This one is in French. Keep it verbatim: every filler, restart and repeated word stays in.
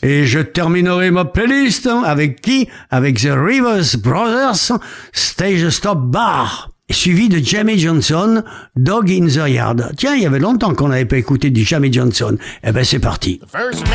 Et je terminerai ma playlist avec qui? Avec The Rivers Brothers, Stage Stop Bar. Suivi de Jamie Johnson, Dog in the Yard. Tiens, il y avait longtemps qu'on n'avait pas écouté du Jamie Johnson. Eh ben, c'est parti.